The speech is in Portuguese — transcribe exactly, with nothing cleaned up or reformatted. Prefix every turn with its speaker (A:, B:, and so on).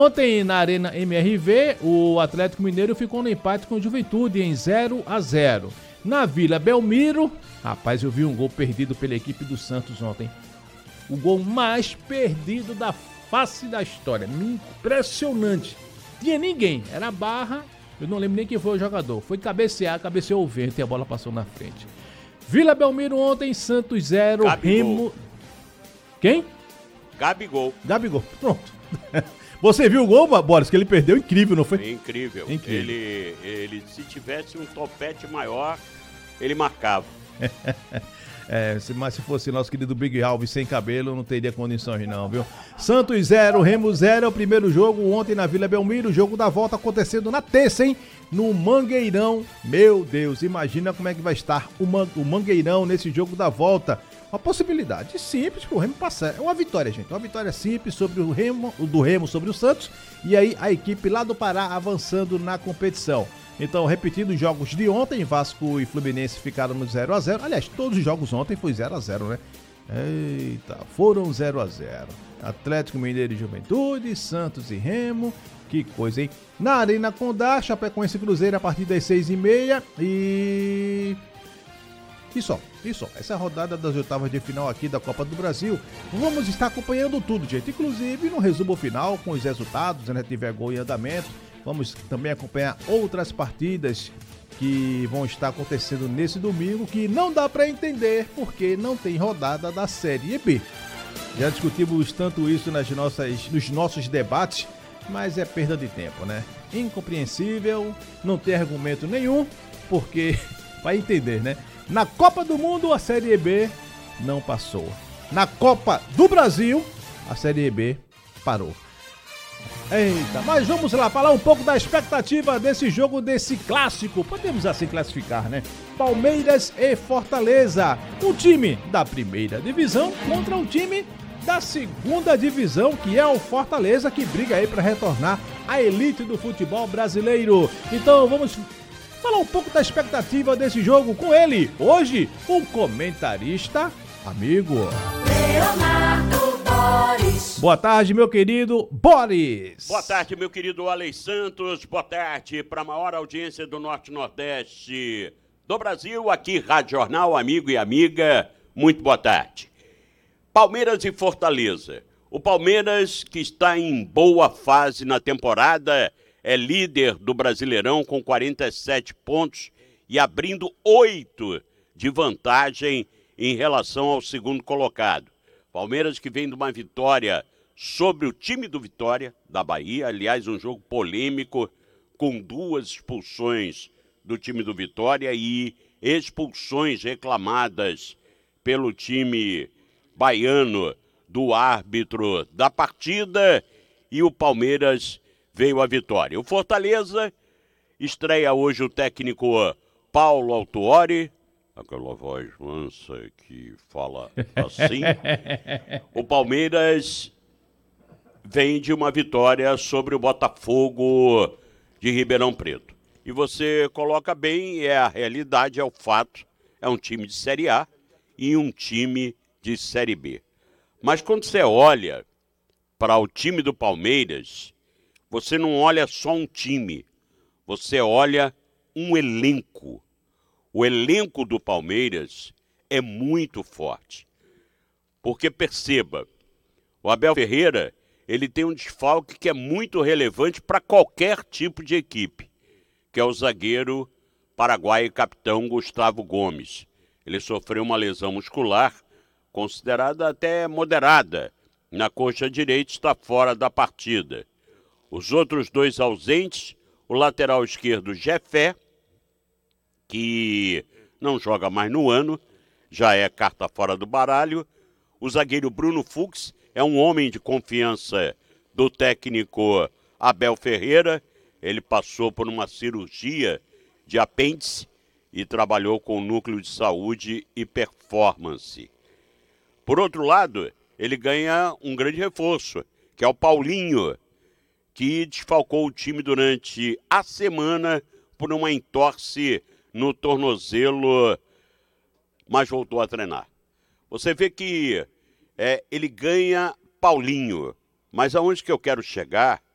A: Ontem na Arena M R V, o Atlético Mineiro ficou no empate com o Juventude em zero a zero. Na Vila Belmiro, rapaz, eu vi um gol perdido pela equipe do Santos ontem. O gol mais perdido da face da história. Impressionante. Tinha ninguém, era Barra, eu não lembro nem quem foi o jogador. Foi cabecear, cabeceou o vento e a bola passou na frente. Vila Belmiro ontem, Santos zero, Remo... Quem?
B: Gabigol.
A: Gabigol, pronto. Você viu o gol, Boris, que ele perdeu? Incrível, não foi?
B: É incrível.
A: Incrível.
B: Ele, ele, se tivesse um topete maior, ele marcava.
A: É, se, mas se fosse nosso querido Big Alves sem cabelo, não teria condições não, viu? Santos zero, Remo zero, é o primeiro jogo ontem na Vila Belmiro, o jogo da volta acontecendo na terça, hein? No Mangueirão. Meu Deus, imagina como é que vai estar o, Man, o Mangueirão nesse jogo da volta. Uma possibilidade simples pro Remo passar. É uma vitória, gente. Uma vitória simples sobre o Remo, do Remo sobre o Santos. E aí a equipe lá do Pará avançando na competição. Então, repetindo os jogos de ontem, Vasco e Fluminense ficaram no zero a zero. Aliás, todos os jogos ontem foi zero a zero, né? Eita, foram zero a zero. Atlético Mineiro e Juventude, Santos e Remo. Que coisa, hein? Na Arena Condá, Chapecoense e Cruzeiro a partir das seis e meia. E... E só, e só. Essa é a rodada das oitavas de final aqui da Copa do Brasil. Vamos estar acompanhando tudo, gente. Inclusive no resumo final com os resultados, né? Tiver gol em andamento. Vamos também acompanhar outras partidas que vão estar acontecendo nesse domingo, que não dá para entender porque não tem rodada da Série B. Já discutimos tanto isso nas nossas, nos nossos debates, mas é perda de tempo, né? Incompreensível, não tem argumento nenhum, porque vai entender, né? Na Copa do Mundo, a Série B não passou. Na Copa do Brasil, a Série B parou. Eita, mas vamos lá falar um pouco da expectativa desse jogo, desse clássico. Podemos assim classificar, né? Palmeiras e Fortaleza. Um time da primeira divisão contra um time da segunda divisão, que é o Fortaleza, que briga aí para retornar à elite do futebol brasileiro. Então vamos... falar um pouco da expectativa desse jogo com ele, hoje, um comentarista amigo. Leonardo Boris. Boa tarde, meu querido Boris.
B: Boa tarde, meu querido Alex Santos. Boa tarde para a maior audiência do Norte e Nordeste do Brasil, aqui Rádio Jornal, amigo e amiga. Muito boa tarde. Palmeiras e Fortaleza. O Palmeiras, que está em boa fase na temporada, é líder do Brasileirão com quarenta e sete pontos e abrindo oito de vantagem em relação ao segundo colocado. Palmeiras que vem de uma vitória sobre o time do Vitória, da Bahia. Aliás, um jogo polêmico com duas expulsões do time do Vitória e expulsões reclamadas pelo time baiano do árbitro da partida. E o Palmeiras veio a vitória. O Fortaleza estreia hoje o técnico Paulo Autuori, aquela voz mansa que fala assim. O Palmeiras vem de uma vitória sobre o Botafogo de Ribeirão Preto. E você coloca bem, é a realidade, é o fato, é um time de Série A e um time de Série B. Mas quando você olha para o time do Palmeiras, você não olha só um time, você olha um elenco. O elenco do Palmeiras é muito forte. Porque perceba, o Abel Ferreira, ele tem um desfalque que é muito relevante para qualquer tipo de equipe, que é o zagueiro paraguaio e capitão Gustavo Gomes. Ele sofreu uma lesão muscular, considerada até moderada, na coxa direita, está fora da partida. Os outros dois ausentes, o lateral esquerdo Jefé, que não joga mais no ano, já é carta fora do baralho. O zagueiro Bruno Fux é um homem de confiança do técnico Abel Ferreira. Ele passou por uma cirurgia de apêndice e trabalhou com o núcleo de saúde e performance. Por outro lado, ele ganha um grande reforço, que é o Paulinho, que desfalcou o time durante a semana por uma entorse no tornozelo, mas voltou a treinar. Você vê que é, ele ganha Paulinho, mas aonde que eu quero chegar